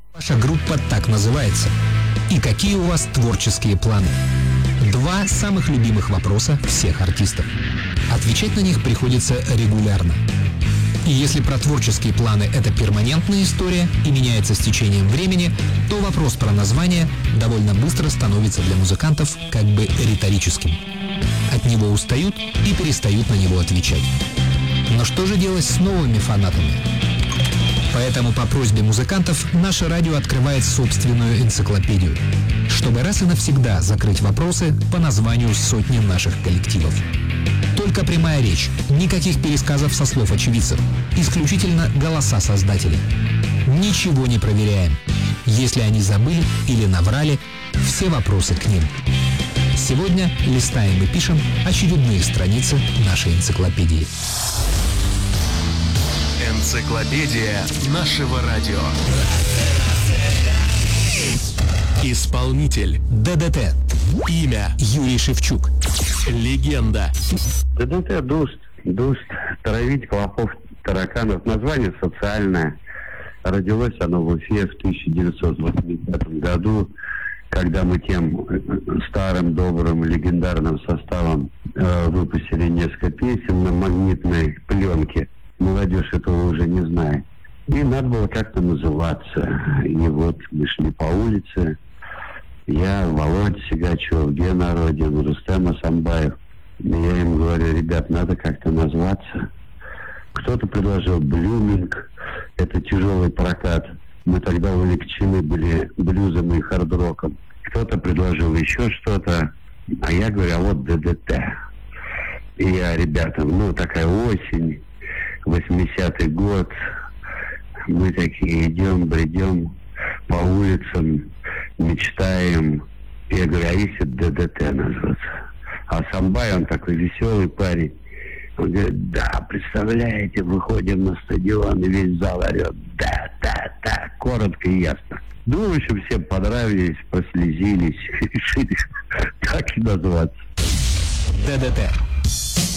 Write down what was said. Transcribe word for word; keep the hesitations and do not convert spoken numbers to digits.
Ваша группа так называется. И какие у вас творческие планы? Два самых любимых вопроса всех артистов. Отвечать на них приходится регулярно. И если про творческие планы это перманентная история и меняется с течением времени, то вопрос про название довольно быстро становится для музыкантов как бы риторическим. От него устают и перестают на него отвечать. Но что же делать с новыми фанатами? Поэтому по просьбе музыкантов наше радио открывает собственную энциклопедию, чтобы раз и навсегда закрыть вопросы по названию сотни наших коллективов. Только прямая речь, никаких пересказов со слов очевидцев, исключительно голоса создателей. Ничего не проверяем. Если они забыли или наврали, все вопросы к ним. Сегодня листаем и пишем очередные страницы нашей энциклопедии. Энциклопедия нашего радио. Исполнитель ДДТ. Имя Юрий Шевчук. Легенда. ДДТ, дуст, дуст, травить клопов, тараканов. Название социальное. Родилось оно в Уфе в тысяча девятьсот восьмидесятом году, когда мы тем старым, добрым, легендарным составом э, выпустили несколько песен на магнитной пленке. Молодежь этого уже не знает. И надо было как-то называться. И вот мы шли по улице. Я, Володя Сигачев, Гена Родин, Рустем Асамбаев. И я им говорю: ребят, надо как-то назваться. Кто-то предложил блюминг. Это тяжелый прокат. Мы тогда увлечены были блюзом и хард-роком. Кто-то предложил еще что-то. А я говорю: а вот ДДТ. И я ребятам, ну, такая осень, восьмидесятый год. Мы такие идем, бредем по улицам, мечтаем. Я говорю: а если ДДТ назваться? А Самбай, он такой веселый парень. Он говорит: да, представляете, выходим на стадион, и весь зал орет: да, да, да, коротко и ясно. Ну, в общем, всем понравились, прослезились, решили так и назваться. ДДТ.